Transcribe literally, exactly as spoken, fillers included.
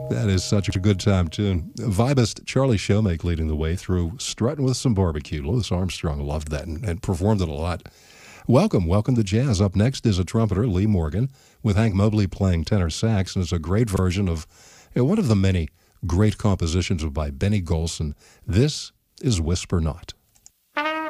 That is such a good time tune. Vibist Charlie Showmake leading the way through Strutting with Some Barbecue. Louis Armstrong loved that and, and performed it a lot. Welcome, welcome to jazz. Up next is a trumpeter, Lee Morgan, with Hank Mobley playing tenor sax, and it's a great version of you know, one of the many great compositions by Benny Golson. This is Whisper Not.